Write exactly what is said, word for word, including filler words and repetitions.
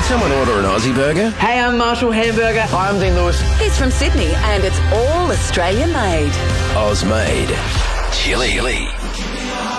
someone order an Aussie burger? Hey, I'm Marshall Hamburger. Hi, I'm Dean Lewis. He's from Sydney and it's all Australian made. Oz made. Chili. Chili.